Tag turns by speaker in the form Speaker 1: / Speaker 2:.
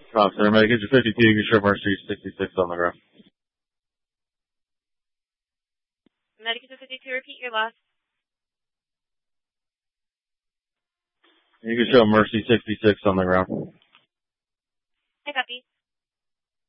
Speaker 1: Officer, Medic 52, you can show Mercy 66 on the ground.
Speaker 2: Medic 52, repeat your loss.
Speaker 1: You can show Mercy 66 on the ground.
Speaker 2: I copy.